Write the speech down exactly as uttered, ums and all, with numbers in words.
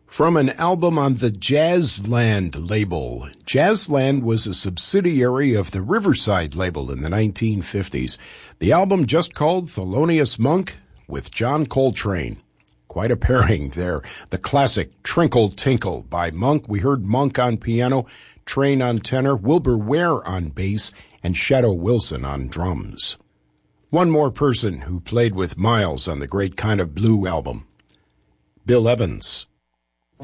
From an album on the Jazzland label. Jazzland was a subsidiary of the Riverside label in the nineteen fifties. The album just called Thelonious Monk with John Coltrane. Quite a pairing there. The classic Trinkle Tinkle by Monk. We heard Monk on piano, Train on tenor, Wilbur Ware on bass, and Shadow Wilson on drums. One more person who played with Miles on the Great Kind of Blue album. Bill Evans.